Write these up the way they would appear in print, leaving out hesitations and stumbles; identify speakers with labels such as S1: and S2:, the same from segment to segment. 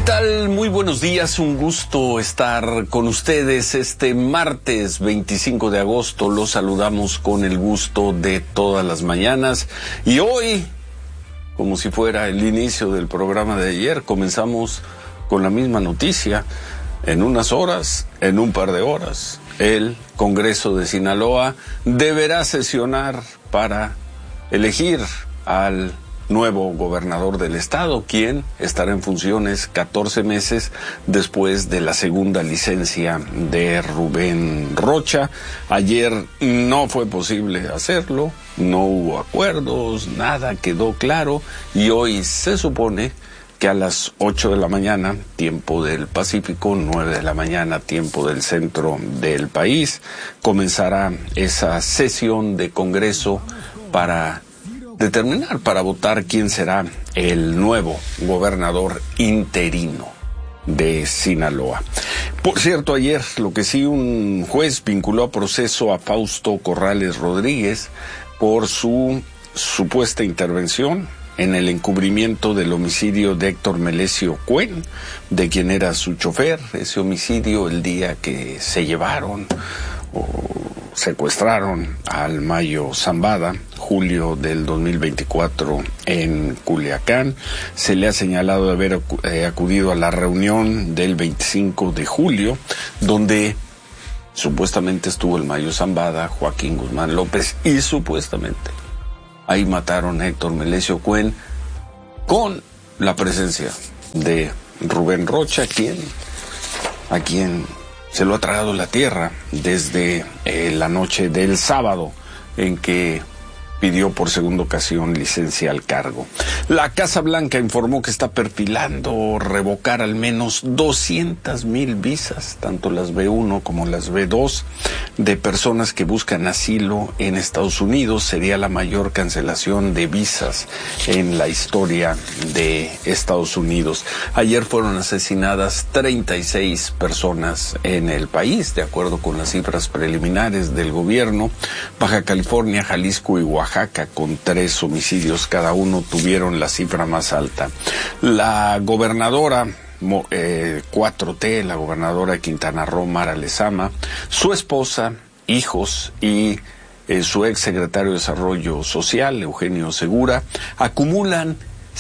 S1: tal? Muy buenos días, un gusto estar con ustedes este martes 25 de agosto. Los saludamos con el gusto de todas las mañanas. Y hoy, como si fuera el inicio del programa de ayer, comenzamos con la misma noticia. En unas horas, en un par de horas, el Congreso de Sinaloa deberá sesionar para elegir al nuevo gobernador del estado, quien estará en funciones 14 meses después de la segunda licencia de Rubén Rocha. Ayer no fue posible hacerlo, no hubo acuerdos, nada quedó claro, y hoy se supone que a las 8 de la mañana, tiempo del Pacífico, 9 de la mañana, tiempo del centro del país, comenzará esa sesión de Congreso para determinar, para votar quién será el nuevo gobernador interino de Sinaloa. Por cierto, ayer, lo que sí, un juez vinculó a proceso a Fausto Corrales Rodríguez por su supuesta intervención en el encubrimiento del homicidio de Héctor Melesio Cuen, de quien era su chofer. Ese homicidio, el día que se llevaron o secuestraron al Mayo Zambada, julio del 2024, en Culiacán. Se le ha señalado de haber acudido a la reunión del 25 de julio, donde supuestamente estuvo el Mayo Zambada, Joaquín Guzmán López, y supuestamente ahí mataron a Héctor Melesio Cuen con la presencia de Rubén Rocha, a quien se lo ha tragado la tierra desde la noche del sábado en que pidió por segunda ocasión licencia al cargo. La Casa Blanca informó que está perfilando revocar al menos 200,000 visas, tanto las B1 como las B2, de personas que buscan asilo en Estados Unidos. Sería la mayor cancelación de visas en la historia de Estados Unidos. Ayer fueron asesinadas 36 personas en el país, de acuerdo con las cifras preliminares del gobierno. Baja California, Jalisco y Oaxaca, con 3 homicidios cada uno, tuvieron la cifra más alta. La gobernadora 4T, la gobernadora de Quintana Roo, Mara Lezama, su esposa, hijos y su ex secretario de Desarrollo Social, Eugenio Segura, acumulan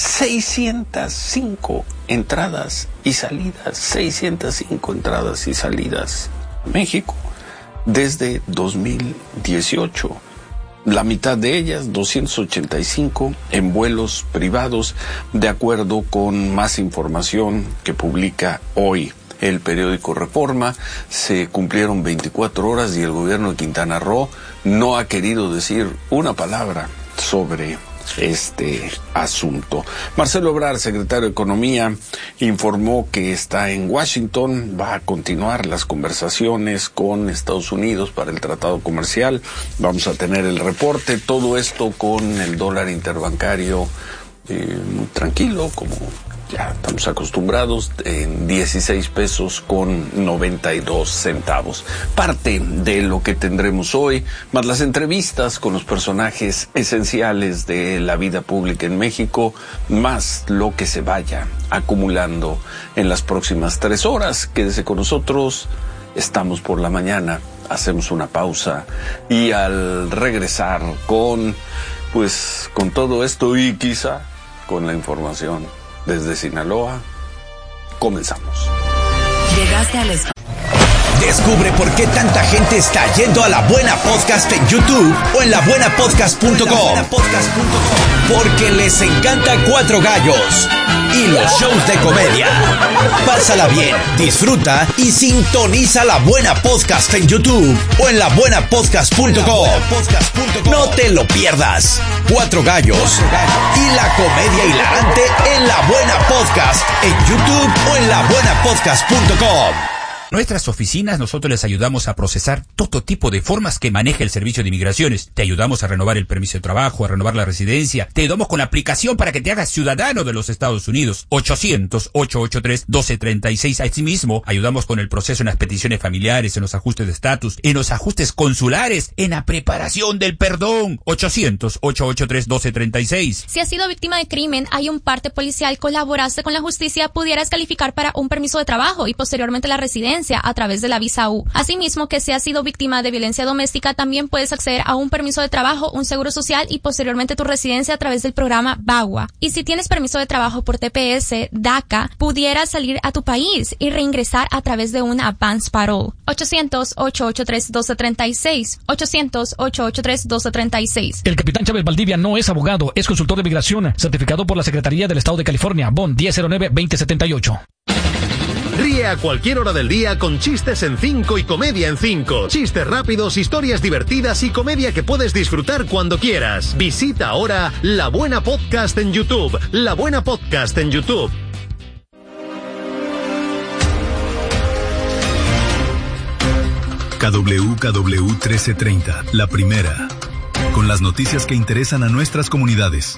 S1: 605 entradas y salidas, 605 entradas y salidas a México desde 2018. La mitad de ellas, 285, en vuelos privados, de acuerdo con más información que publica hoy el periódico Reforma. Se cumplieron 24 horas y el gobierno de Quintana Roo no ha querido decir una palabra sobre este asunto. Marcelo Ebrard, secretario de Economía, informó que está en Washington, va a continuar las conversaciones con Estados Unidos para el tratado comercial. Vamos a tener el reporte, todo esto con el dólar interbancario muy tranquilo, como ya estamos acostumbrados, en 16 pesos con 92 centavos. Parte de lo que tendremos hoy, más las entrevistas con los personajes esenciales de la vida pública en México, más lo que se vaya acumulando en las próximas 3 horas. Quédese con nosotros, estamos por la mañana, hacemos una pausa y al regresar con todo esto y quizá con la información desde Sinaloa, comenzamos.
S2: Llegaste al
S3: Descubre por qué tanta gente está yendo a La Buena Podcast en YouTube o en labuenapodcast.com. Porque les encanta Cuatro Gallos y los shows de comedia. Pásala bien, disfruta y sintoniza La Buena Podcast en YouTube o en labuenapodcast.com. No te lo pierdas. Cuatro Gallos y la comedia hilarante en La Buena Podcast en YouTube o en labuenapodcast.com.
S4: nuestras oficinas nosotros les ayudamos a procesar todo tipo de formas que maneja el Servicio de Inmigraciones. Te ayudamos a renovar el permiso de trabajo, a renovar la residencia. Te ayudamos con la aplicación para que te hagas ciudadano de los Estados Unidos. 800-883-1236. Asimismo, ayudamos con el proceso en las peticiones familiares, en los ajustes de estatus, en los ajustes consulares, en la preparación del perdón. 800-883-1236.
S5: Si has sido víctima de crimen, hay un parte policial, colaboraste con la justicia, pudieras calificar para un permiso de trabajo y posteriormente la residencia a través de la visa U. Asimismo, que si has sido víctima de violencia doméstica, también puedes acceder a un permiso de trabajo, un seguro social y posteriormente tu residencia a través del programa VAWA. Y si tienes permiso de trabajo por TPS, DACA, pudieras salir a tu país y reingresar a través de una advance parole. 800-883-1236. 800-883-1236.
S6: El capitán Chávez Valdivia no es abogado, es consultor de migración, certificado por la Secretaría del Estado de California, BON 1009-2078.
S7: Ríe a cualquier hora del día con chistes en 5 y comedia en 5. Chistes rápidos, historias divertidas y comedia que puedes disfrutar cuando quieras. Visita ahora La Buena Podcast en YouTube. La Buena Podcast en YouTube.
S8: KWKW 1330, la primera. Con las noticias que interesan a nuestras comunidades.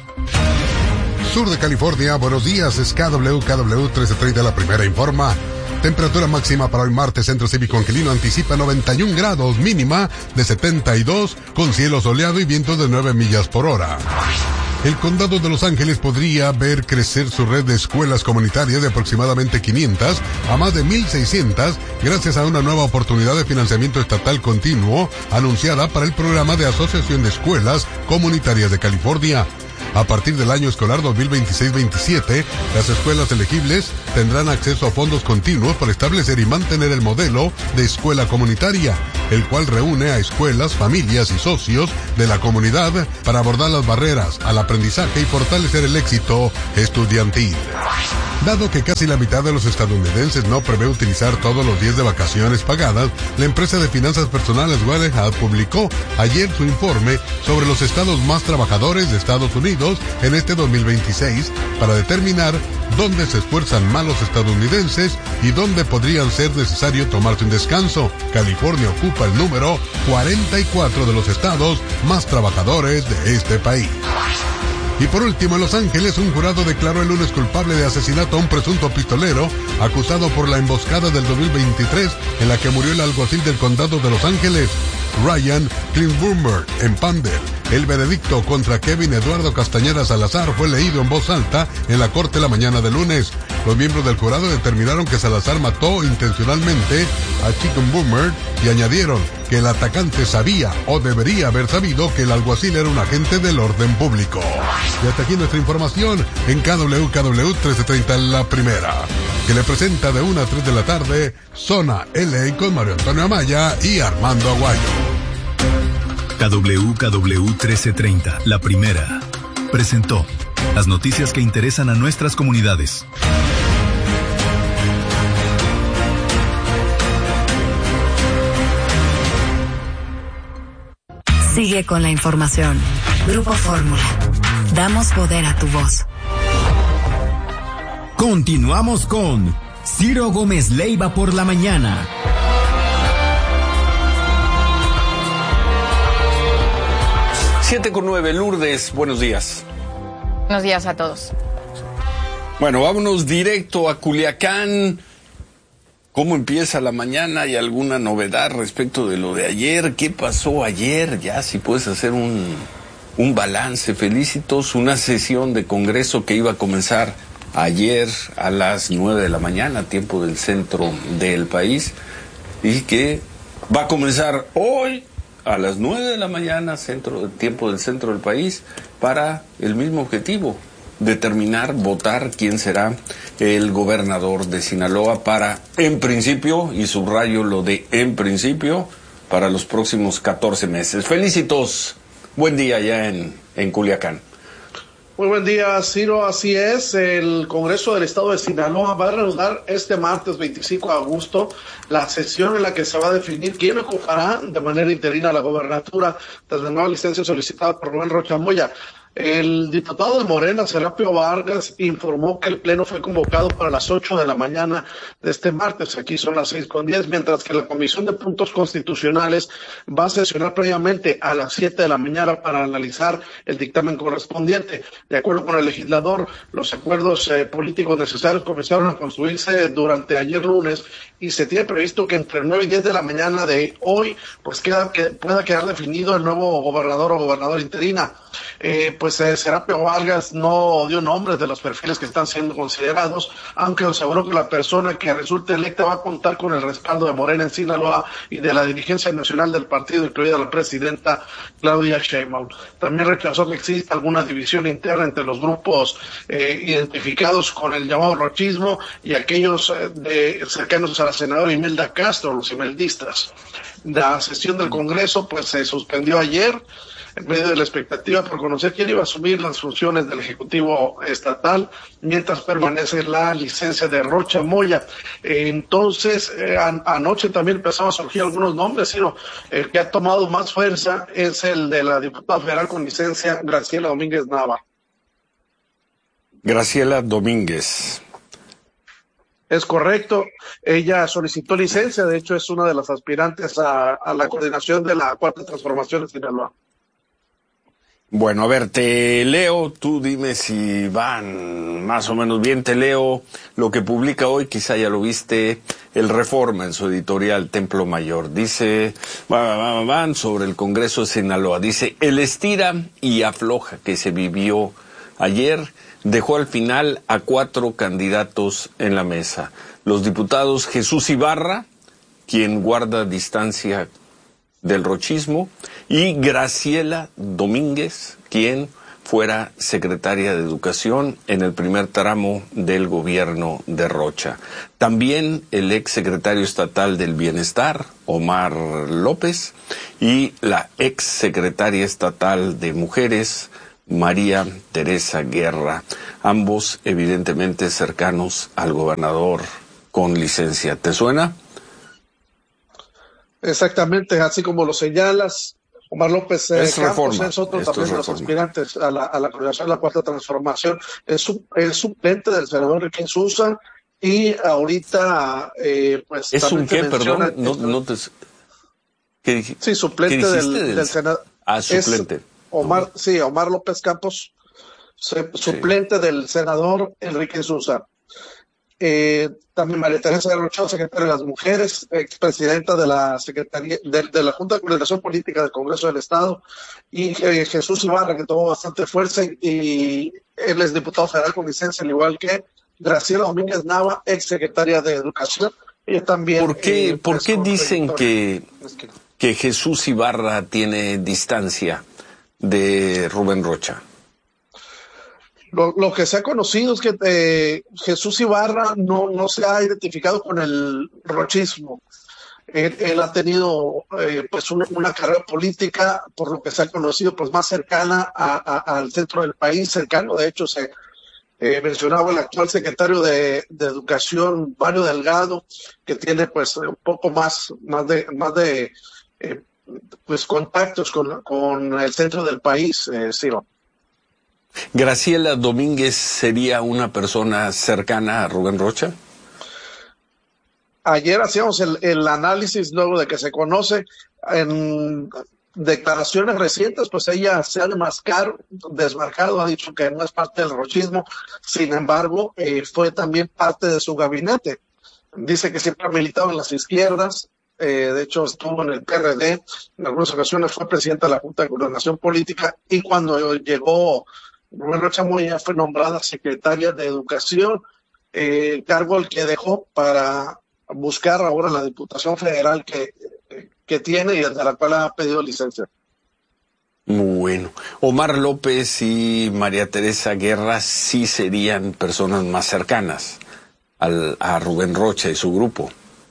S9: Sur de California, buenos días, es KWKW 1330, la primera informa. Temperatura máxima para hoy martes, Centro Cívico Angelino anticipa 91 grados, mínima de 72, con cielo soleado y vientos de 9 millas por hora. El condado de Los Ángeles podría ver crecer su red de escuelas comunitarias de aproximadamente 500 a más de 1,600 gracias a una nueva oportunidad de financiamiento estatal continuo anunciada para el programa de Asociación de Escuelas Comunitarias de California. A partir del año escolar 2026-27, las escuelas elegibles tendrán acceso a fondos continuos para establecer y mantener el modelo de escuela comunitaria, el cual reúne a escuelas, familias y socios de la comunidad para abordar las barreras al aprendizaje y fortalecer el éxito estudiantil. Dado que casi la mitad de los estadounidenses no prevé utilizar todos los días de vacaciones pagadas, la empresa de finanzas personales Weatherhead publicó ayer su informe sobre los estados más trabajadores de Estados Unidos en este 2026 para determinar dónde se esfuerzan más los estadounidenses y dónde podrían ser necesario tomarse un descanso. California ocupa el número 44 de los estados más trabajadores de este país. Y por último, en Los Ángeles, un jurado declaró el lunes culpable de asesinato a un presunto pistolero acusado por la emboscada del 2023 en la que murió el alguacil del condado de Los Ángeles, Ryan Klingburmer, en Pandel. El veredicto contra Kevin Eduardo Castañeda Salazar fue leído en voz alta en la corte la mañana de lunes. Los miembros del jurado determinaron que Salazar mató intencionalmente a Klingburmer y añadieron que el atacante sabía o debería haber sabido que el alguacil era un agente del orden público. Y hasta aquí nuestra información en KWKW 1330 la primera, que le presenta de 1 a 3 de la tarde Zona LA con Mario Antonio Amaya y Armando Aguayo.
S8: KWKW 1330, la primera, presentó las noticias que interesan a nuestras comunidades.
S2: Sigue con la información. Grupo Fórmula. Damos poder a tu voz.
S3: Continuamos con Ciro Gómez Leiva por la mañana.
S1: Siete con 9, Lourdes, buenos días.
S10: Buenos días a todos.
S1: Bueno, vámonos directo a Culiacán. ¿Cómo empieza la mañana? ¿Hay alguna novedad respecto de lo de ayer? ¿Qué pasó ayer? Ya, si puedes hacer un balance. Felicitos, una sesión de Congreso que iba a comenzar ayer a las 9 de la mañana, tiempo del centro del país, y que va a comenzar hoy a las 9 de la mañana, tiempo del centro del país, para el mismo objetivo: determinar, votar quién será el gobernador de Sinaloa para, en principio, y subrayo lo de en principio, para los próximos 14 meses. Felicitos, buen día ya en Culiacán.
S11: Muy buen día, Ciro. Así es, el Congreso del Estado de Sinaloa va a reanudar este martes 25 de agosto la sesión en la que se va a definir quién ocupará de manera interina la gobernatura tras la nueva licencia solicitada por Rubén Rocha Moya. El diputado de Morena, Serapio Vargas, informó que el pleno fue convocado para las 8 de la mañana de este martes. Aquí son las 6:10, mientras que la Comisión de Puntos Constitucionales va a sesionar previamente a las 7 de la mañana para analizar el dictamen correspondiente. De acuerdo con el legislador, los acuerdos políticos necesarios comenzaron a construirse durante ayer lunes y se tiene previsto que entre 9 y 10 de la mañana de hoy pues pueda quedar definido el nuevo gobernador o gobernadora interina. Serapio Vargas no dio nombres de los perfiles que están siendo considerados, aunque aseguró que la persona que resulte electa va a contar con el respaldo de Morena en Sinaloa y de la dirigencia nacional del partido, incluida la presidenta Claudia Sheinbaum. También rechazó que exista alguna división interna entre los grupos identificados con el llamado rochismo y aquellos cercanos a la senadora Imelda Castro, los imeldistas. La sesión del Congreso se suspendió ayer en medio de la expectativa por conocer quién iba a asumir las funciones del Ejecutivo Estatal, mientras permanece la licencia de Rocha Moya. Entonces, anoche también empezaron a surgir algunos nombres, sino el que ha tomado más fuerza es el de la diputada federal con licencia, Graciela Domínguez Nava.
S1: Graciela Domínguez.
S11: Es correcto, ella solicitó licencia, de hecho es una de las aspirantes a la coordinación de la Cuarta Transformación de Sinaloa.
S1: Bueno, a ver, te leo, tú dime si van más o menos bien, te leo lo que publica hoy, quizá ya lo viste, el Reforma en su editorial Templo Mayor. Dice, van sobre el Congreso de Sinaloa, dice, el estira y afloja que se vivió ayer dejó al final a 4 candidatos en la mesa. Los diputados Jesús Ibarra, quien guarda distancia del rochismo, y Graciela Domínguez, quien fuera secretaria de Educación en el primer tramo del gobierno de Rocha. También el ex secretario estatal del Bienestar, Omar López, y la ex secretaria estatal de Mujeres, María Teresa Guerra, ambos evidentemente cercanos al gobernador con licencia. ¿Te suena?
S11: Exactamente, así como lo señalas, Omar López Campos es otro también de los aspirantes a la coordinación de la Cuarta Transformación. Es suplente del senador Enrique Sousa y ahorita
S1: ¿Es un qué, perdón?
S11: Sí, suplente del senador.
S1: Ah, suplente.
S11: Omar López Campos, suplente del senador Enrique Sousa. También María Teresa Guerra, secretaria de las Mujeres, expresidenta de la Secretaría de la Junta de Coordinación Política del Congreso del Estado, y Jesús Ibarra, que tomó bastante fuerza, y él es diputado federal con licencia, al igual que Graciela Domínguez Nava, ex secretaria de Educación. Ella también.
S1: ¿Por qué dicen que Jesús Ibarra tiene distancia de Rubén Rocha?
S11: Lo que se ha conocido es que Jesús Ibarra no se ha identificado con el rochismo. Él ha tenido una carrera política, por lo que se ha conocido, más cercana al centro del país, cercano. De hecho, se mencionaba el actual secretario de Educación, Mario Delgado, que tiene un poco más de contactos con el centro del país, Ciro.
S1: ¿Graciela Domínguez sería una persona cercana a Rubén Rocha?
S11: Ayer hacíamos el análisis luego de que se conoce en declaraciones recientes, ella se ha desmarcado, ha dicho que no es parte del rochismo, sin embargo, fue también parte de su gabinete. Dice que siempre ha militado en las izquierdas, de hecho estuvo en el PRD, en algunas ocasiones fue presidenta de la Junta de Coordinación Política, y cuando llegó Rubén Rocha Moya fue nombrada secretaria de Educación, cargo al que dejó para buscar ahora la Diputación Federal que tiene y de la cual ha pedido licencia.
S1: Muy bueno. Omar López y María Teresa Guerra sí serían personas más cercanas a Rubén Rocha y su grupo.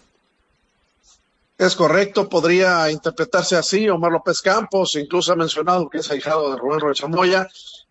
S11: Es correcto, podría interpretarse así. Omar López Campos incluso ha mencionado que es ahijado de Rubén Rocha Moya.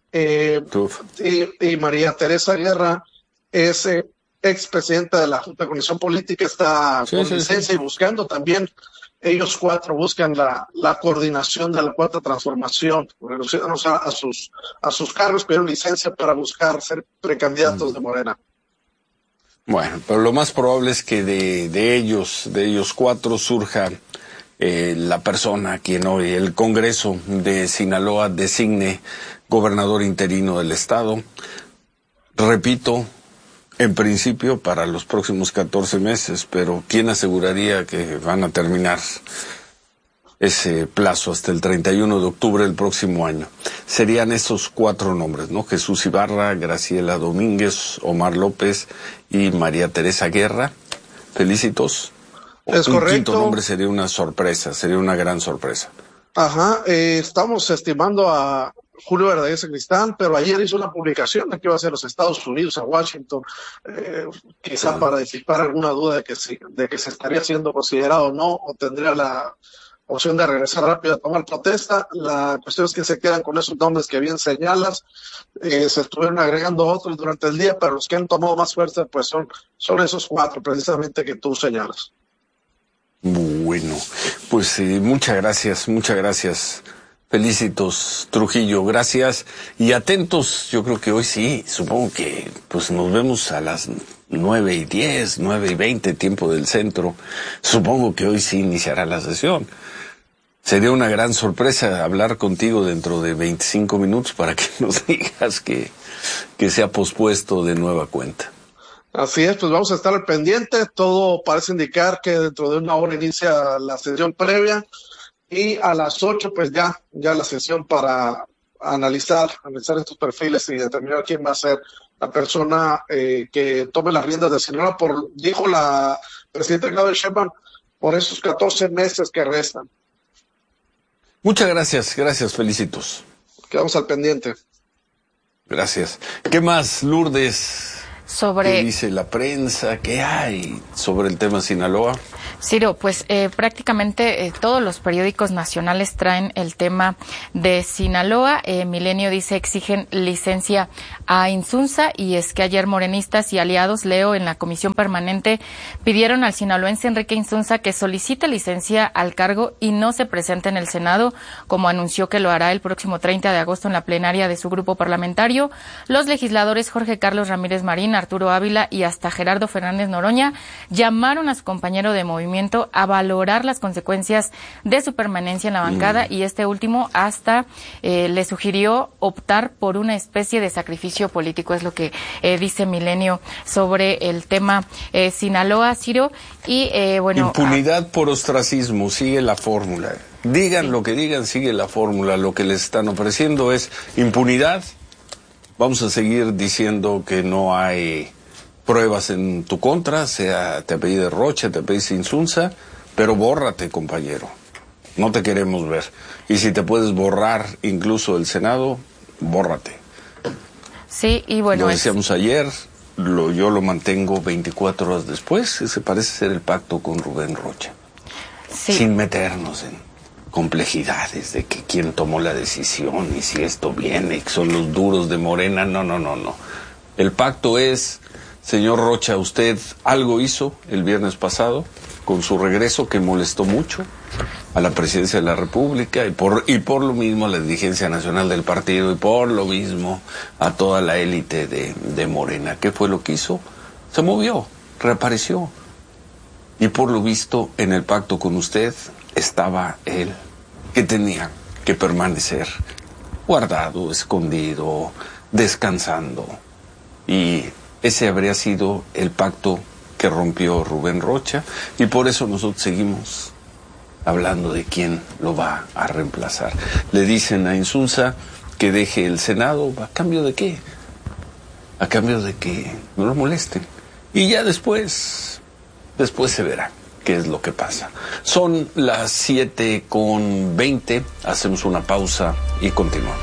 S11: Y María Teresa Guerra es expresidenta de la Junta de Coordinación Política, está con licencia y buscando también ellos cuatro buscan la coordinación de la cuarta transformación. Renunciaron a sus cargos, pidieron licencia para buscar ser precandidatos de Morena.
S1: Bueno, pero lo más probable es que de ellos cuatro surja la persona a quien hoy el Congreso de Sinaloa designe gobernador interino del estado. Repito, en principio para los próximos 14 meses, pero ¿quién aseguraría que van a terminar ese plazo hasta el 31 de octubre del próximo año? Serían esos cuatro nombres, ¿no? Jesús Ibarra, Graciela Domínguez, Omar López y María Teresa Guerra. Felicitos.
S11: Es
S1: un
S11: correcto.
S1: Quinto nombre sería una sorpresa, sería una gran sorpresa.
S11: Ajá, estamos estimando a Julio Verdaguer Sacristán, pero ayer hizo una publicación de que iba a ser los Estados Unidos, a Washington, quizá para disipar alguna duda de que se estaría siendo considerado o no, o tendría la opción de regresar rápido a tomar protesta. La cuestión es que se quedan con esos nombres que bien señalas. Se estuvieron agregando otros durante el día, pero los que han tomado más fuerza pues son esos cuatro precisamente que tú señalas.
S1: Bueno, pues muchas gracias. Felicitos, Trujillo, gracias. Y atentos, yo creo que hoy sí, supongo que pues nos vemos a las 9:10, 9:20, tiempo del centro. Supongo que hoy sí iniciará la sesión. Sería una gran sorpresa hablar contigo dentro de 25 minutos para que nos digas que se ha pospuesto de nueva cuenta.
S11: Así es, pues vamos a estar al pendiente. Todo parece indicar que dentro de una hora inicia la sesión previa y a las 8 pues ya la sesión para analizar estos perfiles y determinar quién va a ser la persona que tome las riendas de Sinaloa, dijo la presidenta Claudia Sheinbaum, por esos 14 meses que restan.
S1: Muchas gracias, felicitos.
S11: Quedamos al pendiente.
S1: Gracias. ¿Qué más, Lourdes?
S10: ¿Qué
S1: dice la prensa? ¿Qué hay sobre el tema Sinaloa?
S10: Ciro, pues prácticamente todos los periódicos nacionales traen el tema de Sinaloa. Milenio dice exigen licencia a Insunza, y es que ayer morenistas y aliados, leo, en la comisión permanente pidieron al sinaloense Enrique Insunza que solicite licencia al cargo y no se presente en el Senado, como anunció que lo hará el próximo 30 de agosto en la plenaria de su grupo parlamentario. Los legisladores Jorge Carlos Ramírez Marín, Arturo Ávila y hasta Gerardo Fernández Noroña llamaron a su compañero de movimiento a valorar las consecuencias de su permanencia en la bancada, y este último hasta le sugirió optar por una especie de sacrificio político. Es lo que dice Milenio sobre el tema Sinaloa, Ciro. Y bueno,
S1: impunidad por ostracismo, sigue la fórmula. Digan lo que digan, sigue la fórmula. Lo que les están ofreciendo es impunidad. Vamos a seguir diciendo que no hay pruebas en tu contra, sea te apellides Rocha, te apellides Insunza, pero bórrate, compañero. No te queremos ver. Y si te puedes borrar incluso el Senado, bórrate.
S10: Sí, y bueno,
S1: lo decíamos ayer, yo lo mantengo 24 horas después. Ese parece ser el pacto con Rubén Rocha.
S10: Sí.
S1: Sin meternos en complejidades de que quién tomó la decisión y si esto viene, que son los duros de Morena. No. El pacto es: señor Rocha, usted algo hizo el viernes pasado con su regreso que molestó mucho a la presidencia de la República y por lo mismo a la dirigencia nacional del partido y por lo mismo a toda la élite de Morena. ¿Qué fue lo que hizo? Se movió, reapareció. Y por lo visto en el pacto con usted estaba él, que tenía que permanecer guardado, escondido, descansando. Y ese habría sido el pacto que rompió Rubén Rocha, y por eso nosotros seguimos hablando de quién lo va a reemplazar. Le dicen a Insunza que deje el Senado. ¿A cambio de qué? A cambio de que no lo molesten. Y ya después se verá qué es lo que pasa. Son las 7:20, hacemos una pausa y continuamos.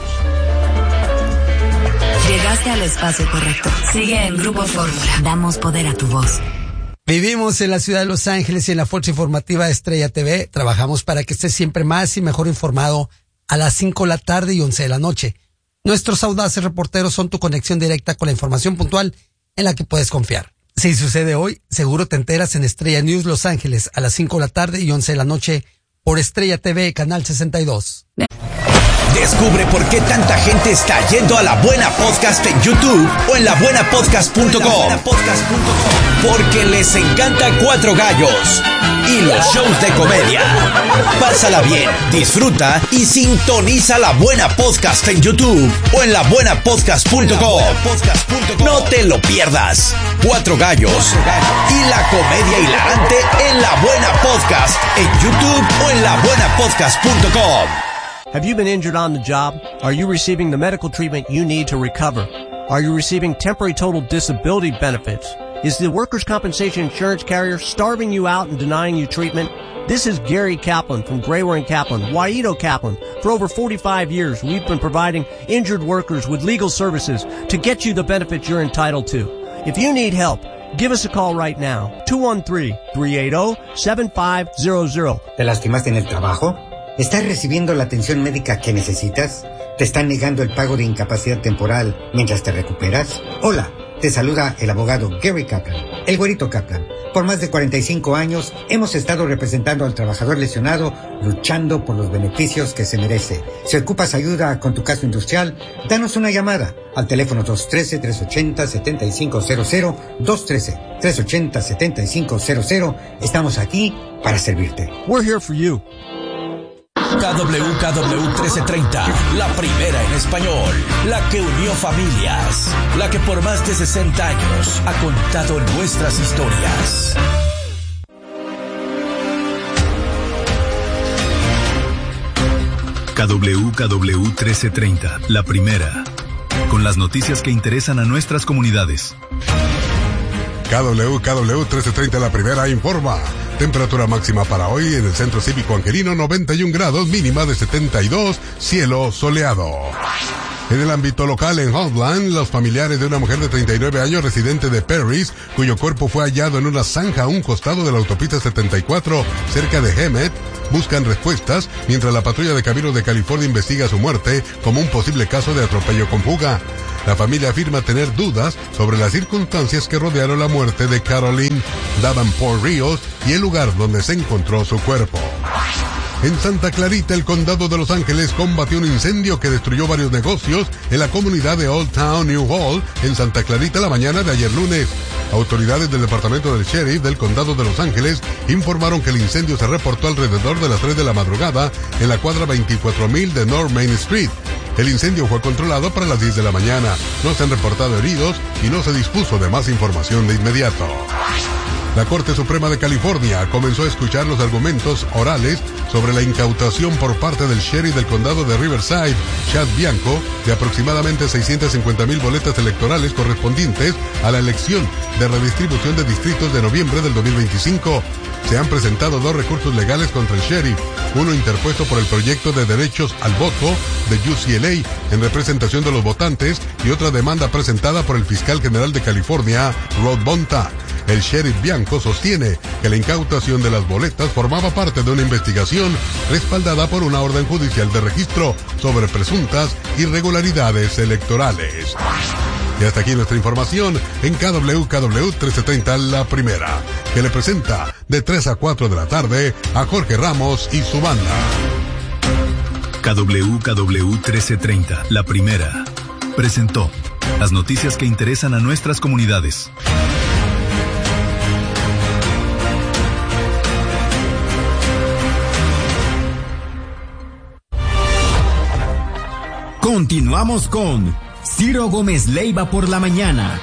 S2: Llegaste al espacio correcto. Sigue en Grupo Fórmula. Damos poder a tu voz.
S12: Vivimos en la ciudad de Los Ángeles y en la Fuerza Informativa Estrella TV. Trabajamos para que estés siempre más y mejor informado a las 5 de la tarde y 11 de la noche. Nuestros audaces reporteros son tu conexión directa con la información puntual en la que puedes confiar. Si sucede hoy, seguro te enteras en Estrella News Los Ángeles a las 5 de la tarde y 11 de la noche por Estrella TV, Canal 62.
S3: Descubre por qué tanta gente está yendo a La Buena Podcast en YouTube o en labuenapodcast.com. Porque les encanta Cuatro Gallos y los shows de comedia. Pásala bien, disfruta y sintoniza La Buena Podcast en YouTube o en labuenapodcast.com. No te lo pierdas. Cuatro Gallos y la comedia hilarante en La Buena Podcast en YouTube o en labuenapodcast.com.
S13: Have you been injured on the job? Are you receiving the medical treatment you need to recover? Are you receiving temporary total disability benefits? Is the workers' compensation insurance carrier starving you out and denying you treatment? This is Gary Kaplan from Grayware & Kaplan, Waito Kaplan. For over 45 years, we've been providing injured workers with legal services to get you the benefits you're entitled to. If you need help, give us a call right now. 213-380-7500.
S14: ¿Te lastimaste en el trabajo? ¿Estás recibiendo la atención médica que necesitas? ¿Te están negando el pago de incapacidad temporal mientras te recuperas? Hola, te saluda el abogado Gary Kaplan, el güerito Kaplan. Por más de 45 años hemos estado representando al trabajador lesionado, luchando por los beneficios que se merece. Si ocupas ayuda con tu caso industrial, danos una llamada al teléfono 213-380-7500, 213-380-7500. Estamos aquí para servirte.
S13: We're here for you.
S3: KWKW 1330, la primera en español, la que unió familias, la que por más de 60 años ha contado nuestras historias.
S8: KWKW 1330, la primera, con las noticias que interesan a nuestras comunidades.
S9: KWKW 1330, la primera, informa. Temperatura máxima para hoy en el Centro Cívico Angelino, 91 grados, mínima de 72, cielo soleado. En el ámbito local, en Hotland, los familiares de una mujer de 39 años residente de Perris, cuyo cuerpo fue hallado en una zanja a un costado de la autopista 74, cerca de Hemet, buscan respuestas, mientras la patrulla de Caminos de California investiga su muerte como un posible caso de atropello con fuga. La familia afirma tener dudas sobre las circunstancias que rodearon la muerte de Caroline Davenport Ríos y el lugar donde se encontró su cuerpo. En Santa Clarita, el condado de Los Ángeles combatió un incendio que destruyó varios negocios en la comunidad de Old Town New Hall, en Santa Clarita, la mañana de ayer lunes. Autoridades del departamento del sheriff del condado de Los Ángeles informaron que el incendio se reportó alrededor de las 3 de la madrugada en la cuadra 24,000 de North Main Street. El incendio fue controlado para las 10 de la mañana. No se han reportado heridos y no se dispuso de más información de inmediato. La Corte Suprema de California comenzó a escuchar los argumentos orales sobre la incautación por parte del sheriff del condado de Riverside, Chad Bianco, de aproximadamente 650,000 boletas electorales correspondientes a la elección de redistribución de distritos de noviembre del 2025. Se han presentado 2 recursos legales contra el sheriff, uno interpuesto por el Proyecto de Derechos al Voto de UCLA en representación de los votantes y otra demanda presentada por el fiscal general de California, Rod Bonta. El sheriff Bianco sostiene que la incautación de las boletas formaba parte de una investigación respaldada por una orden judicial de registro sobre presuntas irregularidades electorales. Y hasta aquí nuestra información en KWKW 1330, la primera, que le presenta de 3 a 4 de la tarde a Jorge Ramos y su banda.
S8: KWKW 1330, la primera, presentó las noticias que interesan a nuestras comunidades.
S15: Continuamos con Ciro Gómez Leiva por la mañana.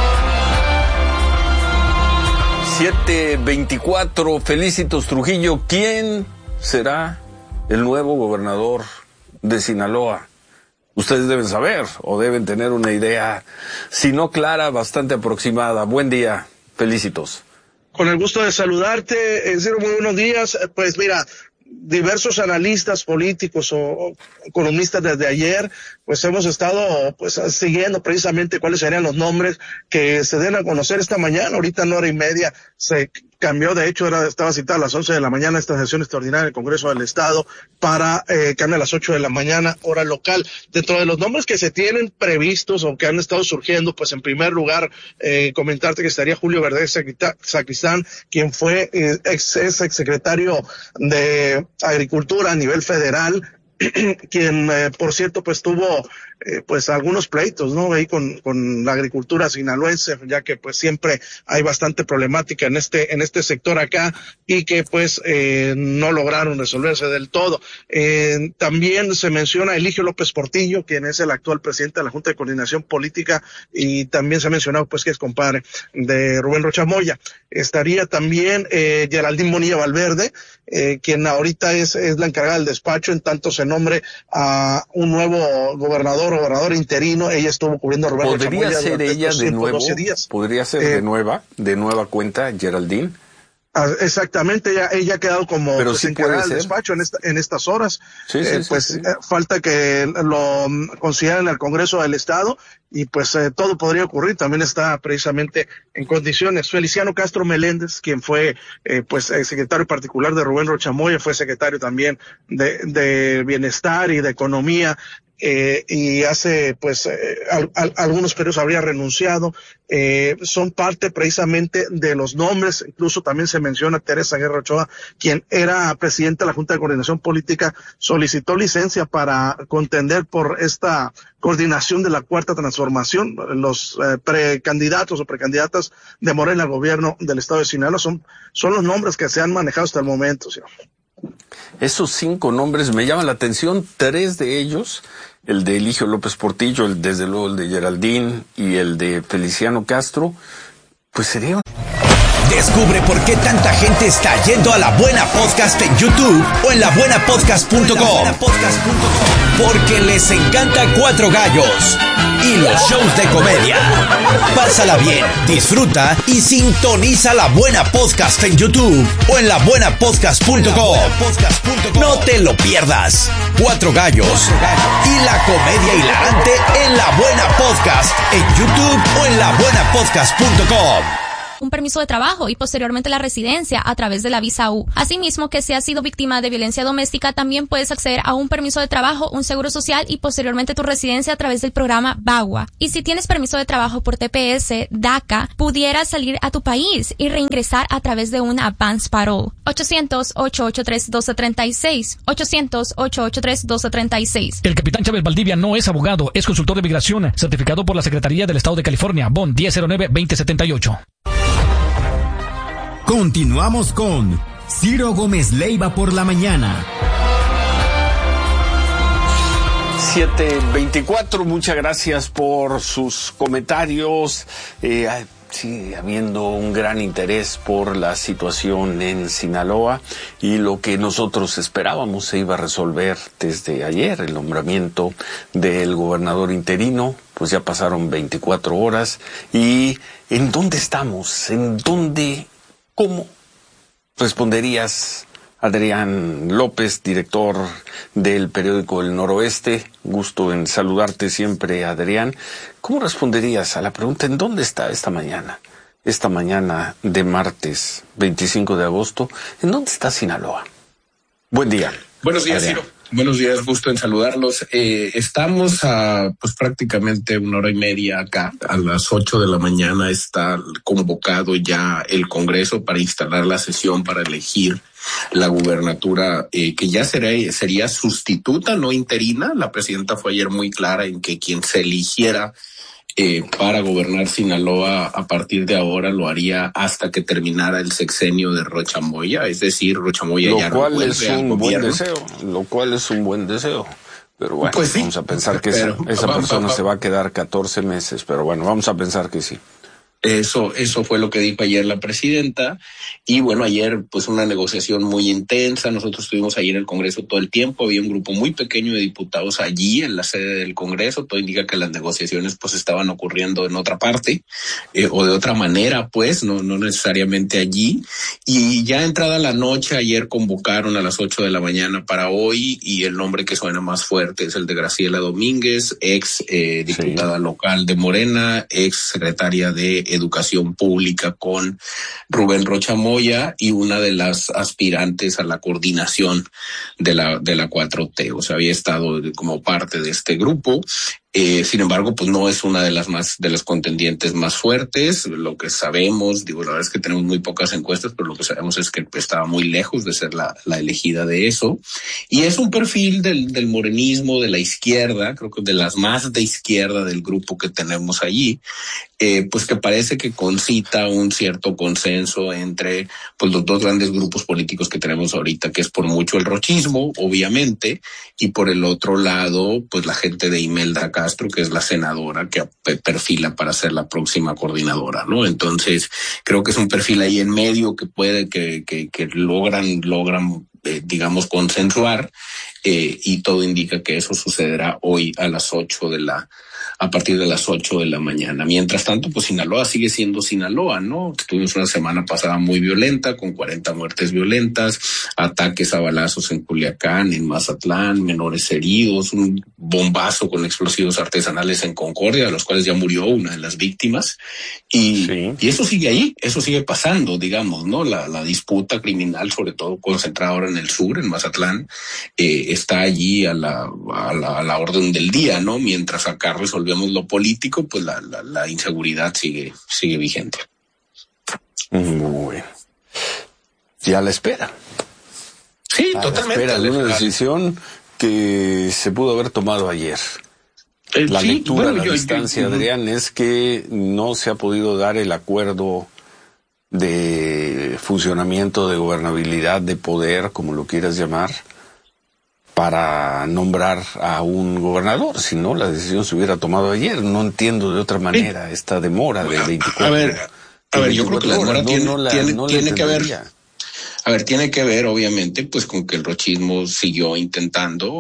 S1: 7:24, Felicitos Trujillo. ¿Quién será el nuevo gobernador de Sinaloa? Ustedes deben saber o deben tener una idea, si no clara, bastante aproximada. Buen día, Felicitos.
S11: Con el gusto de saludarte, Ciro, muy buenos días. Pues mira, diversos analistas políticos o economistas desde ayer, pues hemos estado siguiendo precisamente cuáles serían los nombres que se den a conocer esta mañana. Ahorita en 1:30 se cambió, de hecho estaba citada a las 11 de la mañana esta sesión extraordinaria del Congreso del Estado para cambia a las 8 de la mañana, hora local. Dentro de los nombres que se tienen previstos o que han estado surgiendo, pues en primer lugar, comentarte que estaría Julio Verdes Sacristán, quien fue ex secretario de Agricultura a nivel federal, quien por cierto pues tuvo pues algunos pleitos, ¿no? Ahí con la agricultura sinaloense, ya que pues siempre hay bastante problemática en este sector acá y que pues no lograron resolverse del todo. También se menciona a Eligio López Portillo, quien es el actual presidente de la Junta de Coordinación Política, y también se ha mencionado pues que es compadre de Rubén Rocha Moya. Estaría también Geraldine Bonilla Valverde, quien ahorita es la encargada del despacho, en tanto se nombre a un nuevo gobernador interino. Ella estuvo cubriendo a Rubén Rocha Moya.
S1: ¿Podría ser ella de nuevo?
S11: Días.
S1: ¿Podría ser de nueva cuenta, Geraldine?
S11: Exactamente, ella ha quedado como
S1: pero
S11: pues,
S1: sí
S11: encargada del despacho en estas horas.
S1: Sí.
S11: Falta que lo consideren el Congreso del Estado y pues todo podría ocurrir. También está precisamente en condiciones. Feliciano Castro Meléndez, quien fue pues secretario particular de Rubén Rocha Moya, fue secretario también de Bienestar y de Economía. Y hace pues algunos periodos habría renunciado. Son parte precisamente de los nombres. Incluso también se menciona Teresa Guerra Ochoa, quien era presidenta de la Junta de Coordinación Política, solicitó licencia para contender por esta coordinación de la Cuarta Transformación. Los precandidatos o precandidatas de Morena al gobierno del estado de Sinaloa son los nombres que se han manejado hasta el momento, ¿sí?
S1: Esos 5 nombres me llaman la atención, 3 de ellos, el de Eligio López Portillo, desde luego el de Geraldine y el de Feliciano Castro, pues sería...
S3: Descubre por qué tanta gente está yendo a La Buena Podcast en YouTube o en labuenapodcast.com. Porque les encanta Cuatro Gallos y los shows de comedia. Pásala bien, disfruta y sintoniza La Buena Podcast en YouTube o en labuenapodcast.com. No te lo pierdas. Cuatro Gallos y la comedia hilarante en La Buena Podcast en YouTube o en labuenapodcast.com.
S5: Un permiso de trabajo y posteriormente la residencia a través de la visa U. Asimismo, que si has sido víctima de violencia doméstica, también puedes acceder a un permiso de trabajo, un seguro social y posteriormente tu residencia a través del programa BAGUA. Y si tienes permiso de trabajo por TPS, DACA, pudieras salir a tu país y reingresar a través de un advance parole. 800-883-1236. 800-883-1236.
S6: El capitán Chávez Valdivia no es abogado, es consultor de migración, certificado por la Secretaría del Estado de California, BON 1009-2078.
S15: Continuamos con Ciro Gómez Leiva por la mañana.
S1: 7:24, muchas gracias por sus comentarios. Sigue habiendo un gran interés por la situación en Sinaloa y lo que nosotros esperábamos se iba a resolver desde ayer, el nombramiento del gobernador interino. Pues ya pasaron 24 horas y ¿en dónde estamos? ¿En dónde? ¿Cómo? Responderías, Adrián López, director del periódico El Noroeste. Gusto en saludarte siempre, Adrián. ¿Cómo responderías a la pregunta ¿en dónde está esta mañana? Esta mañana de martes 25 de agosto, ¿en dónde está Sinaloa? Buen día.
S16: Buenos días,
S1: Adrián.
S16: Ciro. Buenos días, gusto en saludarlos. Estamos a pues prácticamente 1 hora y media acá. A las 8 de la mañana está convocado ya el Congreso para instalar la sesión para elegir la gubernatura que ya sería sustituta, no interina. La presidenta fue ayer muy clara en que quien se eligiera para gobernar Sinaloa a partir de ahora lo haría hasta que terminara el sexenio de Rocha Moya, es decir, Rocha Moya ya no vuelve al gobierno.
S1: Lo cual es un buen deseo. Pero bueno,
S16: pues sí,
S1: vamos a pensar que esa persona se va a quedar 14 meses, pero bueno, vamos a pensar que sí.
S16: Eso fue lo que dijo ayer la presidenta. Y bueno, ayer pues una negociación muy intensa. Nosotros estuvimos ayer en el Congreso todo el tiempo. Había un grupo muy pequeño de diputados allí en la sede del Congreso. Todo indica que las negociaciones pues estaban ocurriendo en otra parte o de otra manera, pues no necesariamente allí. Y ya entrada la noche, ayer convocaron a las 8 de la mañana para hoy y el nombre que suena más fuerte es el de Graciela Domínguez, ex diputada local de Morena, ex secretaria de Educación Pública con Rubén Rocha Moya y una de las aspirantes a la coordinación de la 4T. O sea, había estado como parte de este grupo. Sin embargo, pues no es una de las contendientes más fuertes. Lo que sabemos, la verdad es que tenemos muy pocas encuestas, pero lo que sabemos es que estaba muy lejos de ser la elegida de eso. Y es un perfil del morenismo, de la izquierda, creo que de las más de izquierda del grupo que tenemos allí, pues que parece que concita un cierto consenso entre pues los dos grandes grupos políticos que tenemos ahorita, que es por mucho el rochismo, obviamente, y por el otro lado, pues la gente de Imelda Castro, que es la senadora que perfila para ser la próxima coordinadora, ¿no? Entonces, creo que es un perfil ahí en medio que puede, que logran, digamos, consensuar, y todo indica que eso sucederá hoy a partir de las 8 de la mañana. Mientras tanto, pues Sinaloa sigue siendo Sinaloa, ¿no? Tuvimos una semana pasada muy violenta, con 40 muertes violentas, ataques a balazos en Culiacán, en Mazatlán, menores heridos, un bombazo con explosivos artesanales en Concordia, de los cuales ya murió una de las víctimas. Y eso sigue ahí, eso sigue pasando, digamos, ¿no? La disputa criminal, sobre todo concentrada ahora en el sur, en Mazatlán, está allí a la orden del día, ¿no? Mientras acá resolvemos lo político, pues la inseguridad sigue vigente.
S1: Muy bueno. Y a la espera.
S16: Sí, totalmente.
S1: A la espera de una decisión que se pudo haber tomado ayer. La lectura a la distancia, Adrián, es que no se ha podido dar el acuerdo de funcionamiento, de gobernabilidad, de poder, como lo quieras llamar, para nombrar a un gobernador. Si no, la decisión se hubiera tomado ayer. No entiendo de otra manera esta demora de 24 horas.
S16: A ver, yo creo que la demora tiene que ver. A ver, tiene que ver, obviamente, pues con que el rochismo siguió intentando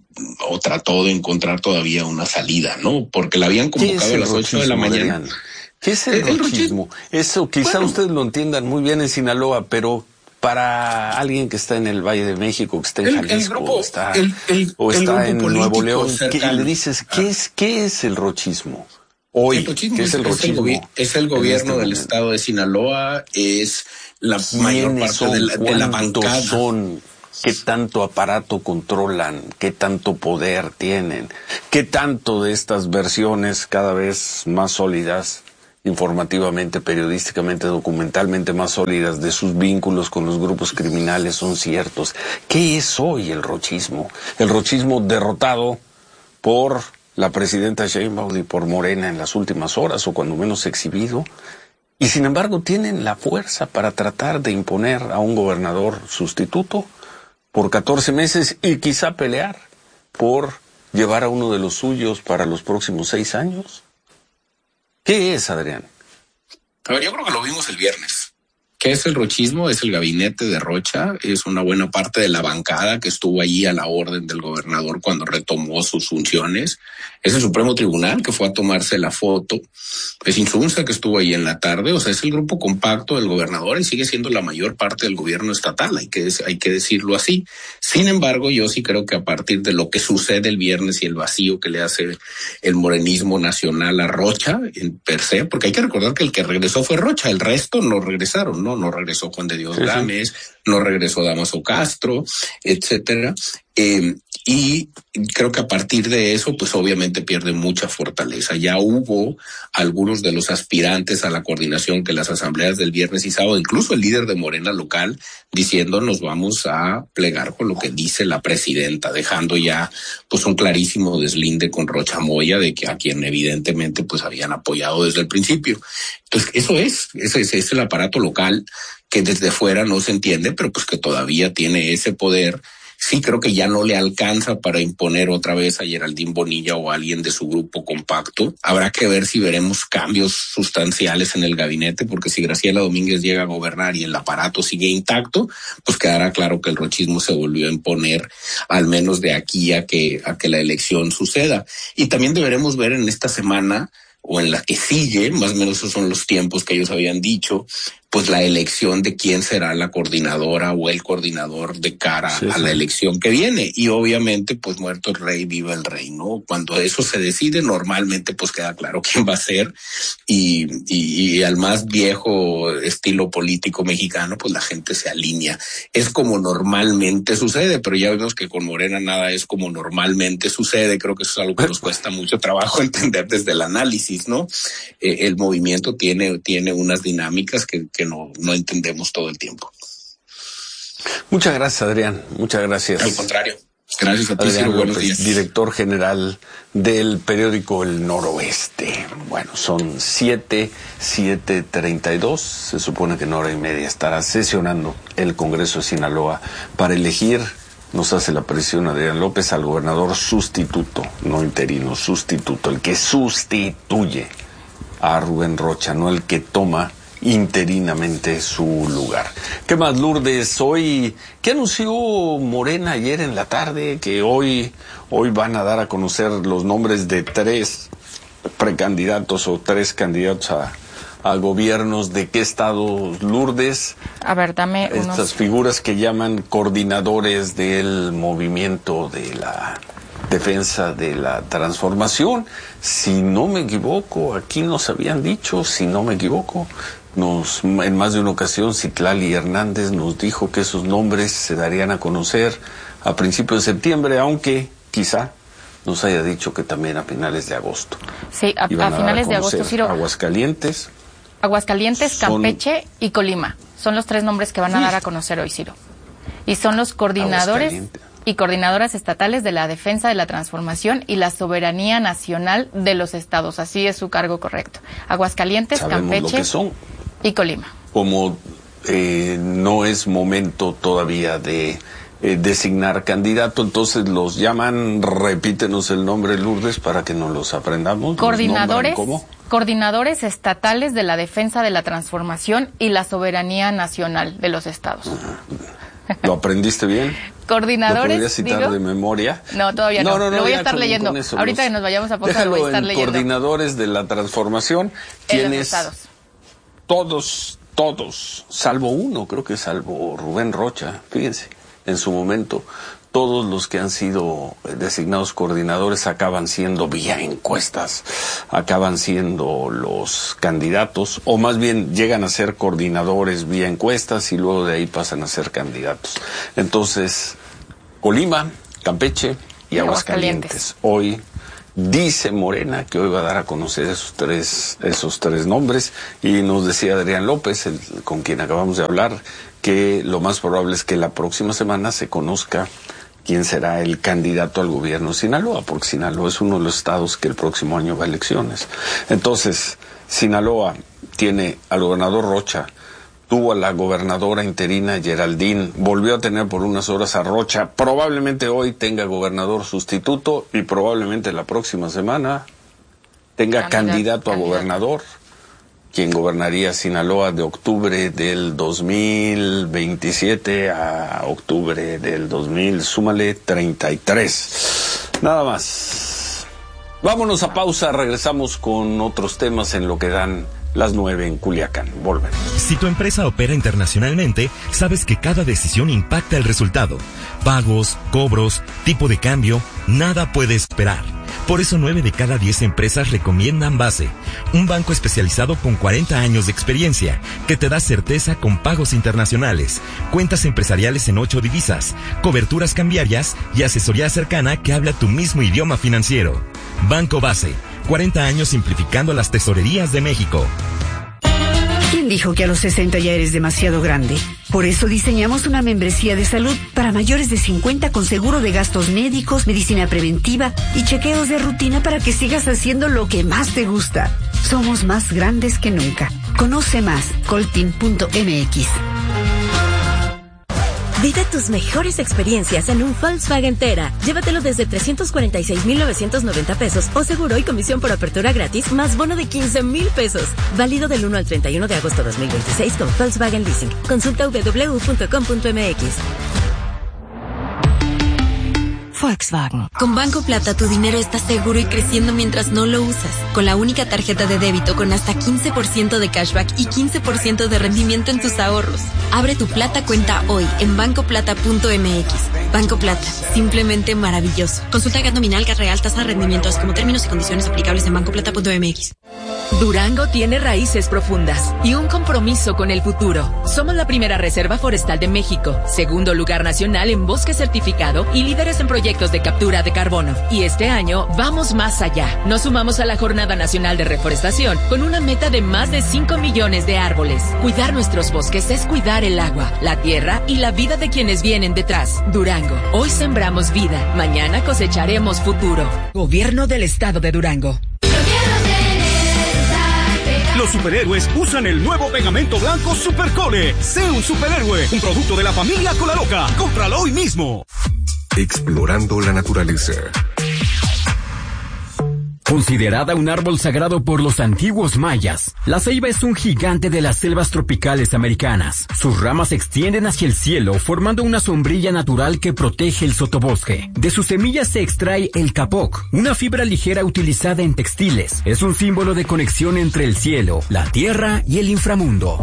S16: o trató de encontrar todavía una salida, ¿no? Porque la habían convocado a las 8 de la mañana.
S1: ¿Qué es el rochismo? Eso quizá ustedes lo entiendan muy bien en Sinaloa, pero para alguien que está en el Valle de México, que está en Jalisco, o está en Nuevo León, le dices, ¿qué es el rochismo? Hoy, ¿qué es el rochismo?
S16: Es el gobierno del estado de Sinaloa, es la mayor parte de la bancada.
S1: ¿Qué tanto aparato controlan? ¿Qué tanto poder tienen? ¿Qué tanto de estas versiones cada vez más sólidas, informativamente, periodísticamente, documentalmente más sólidas, de sus vínculos con los grupos criminales son ciertos? ¿Qué es hoy el rochismo? El rochismo derrotado por la presidenta Sheinbaum y por Morena en las últimas horas, o cuando menos exhibido, y sin embargo tienen la fuerza para tratar de imponer a un gobernador sustituto por 14 meses y quizá pelear por llevar a uno de los suyos para los próximos 6 años. ¿Qué es, Adrián?
S16: A ver, yo creo que lo vimos el viernes. ¿Qué es el rochismo? Es el gabinete de Rocha, es una buena parte de la bancada que estuvo allí a la orden del gobernador cuando retomó sus funciones. Es el Supremo Tribunal que fue a tomarse la foto. Es Insunza que estuvo ahí en la tarde. O sea, es el grupo compacto del gobernador y sigue siendo la mayor parte del gobierno estatal, hay que decirlo así. Sin embargo, yo sí creo que a partir de lo que sucede el viernes y el vacío que le hace el morenismo nacional a Rocha, en per se, porque hay que recordar que el que regresó fue Rocha, el resto no regresaron, ¿no? No regresó Juan de Dios Gámez, no regresó Damaso Castro, etcétera. Y creo que a partir de eso, pues obviamente pierde mucha fortaleza. Ya hubo algunos de los aspirantes a la coordinación que las asambleas del viernes y sábado, incluso el líder de Morena local, diciendo nos vamos a plegar con lo que dice la presidenta, dejando ya pues un clarísimo deslinde con Rocha Moya, de que a quien evidentemente pues habían apoyado desde el principio. Entonces ese es el aparato local que desde fuera no se entiende, pero pues que todavía tiene ese poder. Sí, creo que ya no le alcanza para imponer otra vez a Geraldine Bonilla o a alguien de su grupo compacto. Habrá que ver si veremos cambios sustanciales en el gabinete, porque si Graciela Domínguez llega a gobernar y el aparato sigue intacto, pues quedará claro que el rochismo se volvió a imponer, al menos de aquí a que la elección suceda. Y también deberemos ver en esta semana, o en la que sigue, más o menos esos son los tiempos que ellos habían dicho, pues la elección de quién será la coordinadora o el coordinador de cara a la elección que viene. Y obviamente, pues muerto el rey, viva el rey, ¿no? Cuando eso se decide, normalmente pues queda claro quién va a ser, y al más viejo estilo político mexicano, pues la gente se alinea. Es como normalmente sucede, pero ya vemos que con Morena nada es como normalmente sucede. Creo que eso es algo que nos cuesta mucho trabajo entender desde el análisis, ¿no? El movimiento tiene unas dinámicas que no entendemos todo el tiempo.
S1: Muchas gracias, Adrián. Muchas gracias.
S16: Al contrario. Gracias a ti,
S1: Adrián
S16: Ciro. Buenos
S1: López,
S16: días.
S1: director general del periódico El Noroeste. Bueno, son 7:32. Se supone que en hora y media estará sesionando el Congreso de Sinaloa para elegir, nos hace la presión Adrián López, al gobernador sustituto, no interino, sustituto, el que sustituye a Rubén Rocha, no el que toma interinamente su lugar. ¿Qué más, Lourdes? Hoy, ¿qué anunció Morena ayer en la tarde? Que hoy van a dar a conocer los nombres de 3 precandidatos o 3 candidatos a gobiernos. ¿De qué estados, Lourdes?
S10: A ver, dame
S1: estas figuras que llaman coordinadores del movimiento de la defensa de la transformación. Si no me equivoco, aquí nos habían dicho, si no me equivoco, en más de una ocasión Citlali Hernández nos dijo que esos nombres se darían a conocer a principios de septiembre, aunque quizá nos haya dicho que también a finales de agosto.
S10: Sí, a finales de agosto, Ciro.
S1: Aguascalientes,
S10: Campeche y Colima. Son los 3 nombres que van a dar a conocer hoy, Ciro. Y son los coordinadores y coordinadoras estatales de la defensa de la transformación y la soberanía nacional de los estados. Así es su cargo correcto. Aguascalientes, Campeche y Colima.
S1: Como no es momento todavía de designar candidato, entonces los llaman, repítenos el nombre, Lourdes, para que nos los aprendamos.
S10: Coordinadores estatales de la defensa de la transformación y la soberanía nacional de los estados.
S1: ¿Lo aprendiste bien?
S10: Coordinadores.
S1: ¿Lo podrías citar de memoria?
S10: No, todavía no. Lo voy a estar leyendo. Ahorita que nos vayamos a posar, lo voy a estar leyendo.
S1: Coordinadores de la transformación. ¿Quiénes? Todos, salvo uno, creo que salvo Rubén Rocha, fíjense, en su momento, todos los que han sido designados coordinadores acaban siendo vía encuestas, acaban siendo los candidatos, o más bien llegan a ser coordinadores vía encuestas y luego de ahí pasan a ser candidatos. Entonces, Colima, Campeche y Aguascalientes. Hoy dice Morena que hoy va a dar a conocer esos tres nombres, y nos decía Adrián López, con quien acabamos de hablar, que lo más probable es que la próxima semana se conozca quién será el candidato al gobierno de Sinaloa, porque Sinaloa es uno de los estados que el próximo año va a elecciones. Entonces, Sinaloa tiene al gobernador Rocha, tuvo a la gobernadora interina Geraldine, volvió a tener por unas horas a Rocha, probablemente hoy tenga gobernador sustituto y probablemente la próxima semana tenga candidato a gobernador, quien gobernaría Sinaloa de octubre del 2027 a octubre del 2033. Nada más. Vámonos a pausa, regresamos con otros temas en lo que dan las 9 en Culiacán. Volvemos.
S17: Si tu empresa opera internacionalmente, sabes que cada decisión impacta el resultado. Pagos, cobros, tipo de cambio, nada puede esperar. Por eso 9 de cada 10 empresas recomiendan Base, un banco especializado con 40 años de experiencia, que te da certeza con pagos internacionales, cuentas empresariales en 8 divisas, coberturas cambiarias y asesoría cercana que habla tu mismo idioma financiero. Banco Base, 40 años simplificando las tesorerías de México.
S18: ¿Quién dijo que a los 60 ya eres demasiado grande? Por eso diseñamos una membresía de salud para mayores de 50 con seguro de gastos médicos, medicina preventiva y chequeos de rutina para que sigas haciendo lo que más te gusta. Somos más grandes que nunca. Conoce más, coltin.mx.
S19: Vive tus mejores experiencias en un Volkswagen Tera. Llévatelo desde 346,990 pesos o seguro y comisión por apertura gratis más bono de 15,000 pesos. Válido del 1 al 31 de agosto 2026 con Volkswagen Leasing. Consulta www.com.mx.
S20: Volkswagen. Con Banco Plata tu dinero está seguro y creciendo mientras no lo usas. Con la única tarjeta de débito con hasta 15% de cashback y 15% de rendimiento en tus ahorros. Abre tu Plata cuenta hoy en bancoplata.mx. Banco Plata, simplemente maravilloso. Consulta GAT nominal, GAT real, tasa de rendimientos como términos y condiciones aplicables en bancoplata.mx.
S21: Durango tiene raíces profundas y un compromiso con el futuro. Somos la primera reserva forestal de México, segundo lugar nacional en bosque certificado y líderes en proyectos de captura de carbono. Y este año vamos más allá. Nos sumamos a la Jornada Nacional de Reforestación con una meta de más de 5 millones de árboles. Cuidar nuestros bosques es cuidar el agua, la tierra y la vida de quienes vienen detrás. Durango, hoy sembramos vida, mañana cosecharemos futuro. Gobierno del Estado de Durango.
S22: Los superhéroes usan el nuevo pegamento blanco Supercole. Sé un superhéroe, un producto de la familia Cola Loca. Cómpralo hoy mismo.
S23: Explorando la naturaleza.
S15: Considerada un árbol sagrado por los antiguos mayas, la ceiba es un gigante de las selvas tropicales americanas. Sus ramas se extienden hacia el cielo, formando una sombrilla natural que protege el sotobosque. De sus semillas se extrae el capoc, una fibra ligera utilizada en textiles. Es un símbolo de conexión entre el cielo, la tierra y el inframundo.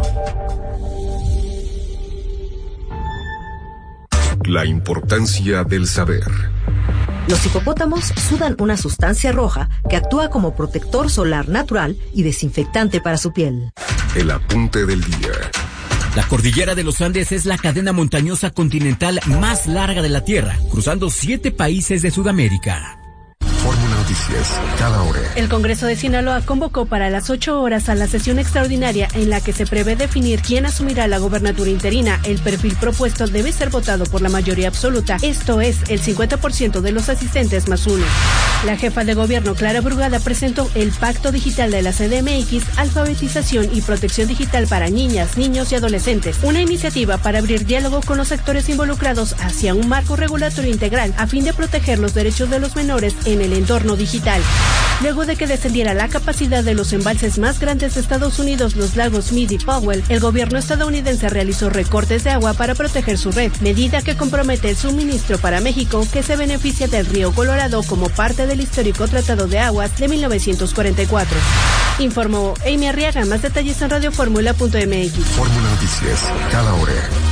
S23: La importancia del saber.
S24: Los hipopótamos sudan una sustancia roja que actúa como protector solar natural y desinfectante para su piel.
S23: El apunte del día.
S15: La cordillera de los Andes es la cadena montañosa continental más larga de la Tierra, cruzando 7 países de Sudamérica.
S23: Fórmula Noticias, cada hora.
S25: El Congreso de Sinaloa convocó para las 8 horas a la sesión extraordinaria en la que se prevé definir quién asumirá la gobernatura interina. El perfil propuesto debe ser votado por la mayoría absoluta, esto es, el 50% de los asistentes más uno. La jefa de gobierno, Clara Brugada, presentó el Pacto Digital de la CDMX, Alfabetización y Protección Digital para Niñas, Niños y Adolescentes, una iniciativa para abrir diálogo con los actores involucrados hacia un marco regulatorio integral a fin de proteger los derechos de los menores en el entorno digital. Luego de que descendiera la capacidad de los embalses más grandes de Estados Unidos, los lagos Meade y Powell, el gobierno estadounidense realizó recortes de agua para proteger su red, medida que compromete el suministro para México, que se beneficia del río Colorado como parte del histórico Tratado de Aguas de 1944. Informó Amy Arriaga. Más detalles en radioformula.mx.
S23: Fórmula Noticias, cada hora.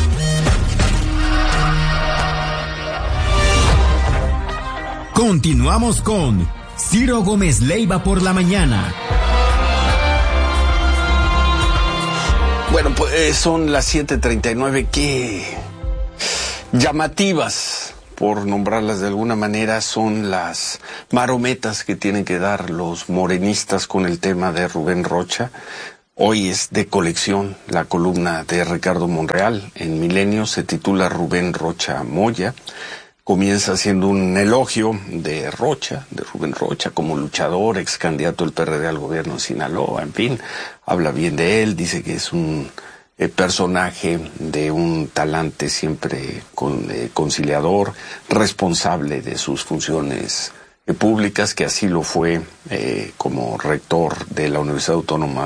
S15: Continuamos con Ciro Gómez Leiva por la mañana.
S1: Bueno, pues son las 7:39. Qué llamativas, por nombrarlas de alguna manera, son las marometas que tienen que dar los morenistas con el tema de Rubén Rocha. Hoy es de colección la columna de Ricardo Monreal en Milenio, se titula Rubén Rocha Moya. Comienza haciendo un elogio de Rubén Rocha como luchador, ex candidato del PRD al gobierno de Sinaloa, en fin, habla bien de él, dice que es un personaje de un talante siempre conciliador, responsable de sus funciones públicas, que así lo fue como rector de la Universidad Autónoma